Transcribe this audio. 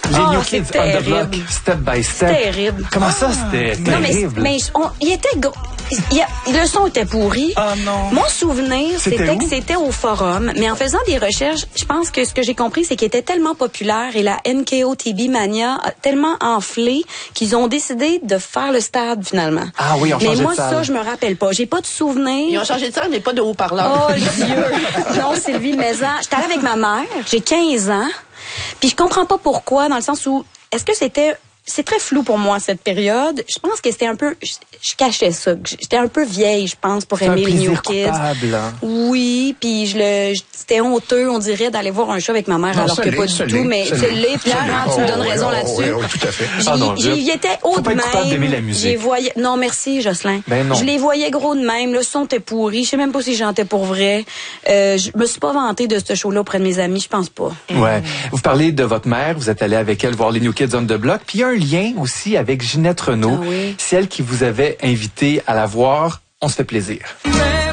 Les New c'est Kids on the Block, terrible. Step by Step. Terrible. Comment ça, c'était Non, terrible? il était le son était pourri. Ah non. Mon souvenir, C'était c'était où? que c'était au forum. Mais en faisant des recherches, je pense que ce que j'ai compris, c'est qu'il était tellement populaire et la NKOTB Mania a tellement enflé qu'ils ont décidé de faire le stade finalement. Ah oui, on Mais changeait moi, de salle. ça, je me rappelle pas. J'ai pas de souvenir. Ils ont changé de salle, mais pas de haut-parleur. Oh, Dieu! Non, Sylvie Maison. J'étais allée avec ma mère. J'ai 15 ans. Puis je comprends pas pourquoi, dans le sens où, est-ce que c'est très flou pour moi, cette période. Je pense que c'était un peu... Je cachais ça. J'étais un peu vieille, je pense, pour aimer les New Kids. Coupable, hein? Oui, puis c'était honteux, on dirait, d'aller voir un show avec ma mère, Non, alors ça que l'est, pas ça du tout. l'est, Mais ça je l'est. l'ai, Pierre, hein, tu me donnes raison là-dessus. Oui, tout à fait. Ah non, J'y étais haut faut de pas être coupable d'aimer même. la musique. Non, merci, Jocelyn. Ben non. Je les voyais gros de même. Le son était pourri. Je sais même pas si j'en étais pour vrai. Je me suis pas vantée de ce show-là auprès de mes amis. Je pense pas. Ouais. Vous parlez de votre mère, vous êtes allé avec elle voir les New Kids on the Block, puis il y a un lien aussi avec Ginette Renault. Ah oui. C'est elle qui vous avait invité à la voir. On se fait plaisir.